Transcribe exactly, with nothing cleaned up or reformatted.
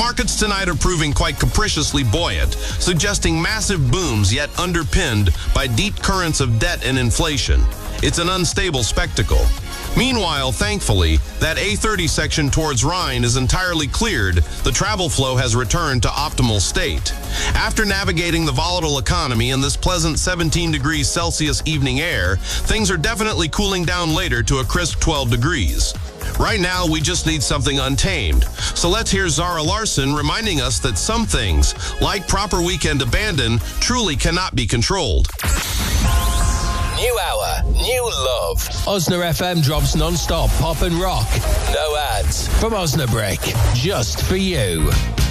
markets tonight are proving quite capriciously buoyant, suggesting massive booms yet underpinned by deep currents of debt and inflation. It's an unstable spectacle. Meanwhile, thankfully, that A thirty section towards Rhine is entirely cleared. The travel flow has returned to optimal state. After navigating the volatile economy in this pleasant seventeen degrees Celsius evening air, things are definitely cooling down later to a crisp twelve degrees. Right now, we just need something untamed. So let's hear Zara Larsson reminding us that some things, like proper weekend abandon, truly cannot be controlled. New hour, new love. Osna F M drops non-stop pop and rock. No ads. From Osnabrück, just for you.